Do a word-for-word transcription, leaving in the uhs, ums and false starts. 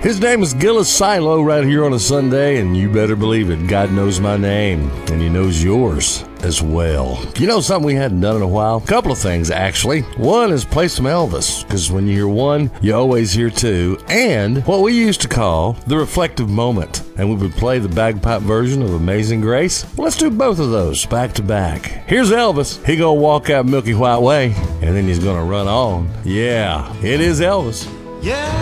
His name is Gillis Silo right here on a Sunday, and you better believe it, God knows my name, and he knows yours as well. You know something we hadn't done in a while? A couple of things, actually. One is play some Elvis, because when you hear one, you always hear two, and what we used to call the reflective moment, and we would play the bagpipe version of Amazing Grace. Well, let's do both of those back to back. Here's Elvis. He gonna walk out Milky White Way, and then he's gonna run on. Yeah, it is Elvis. Yeah.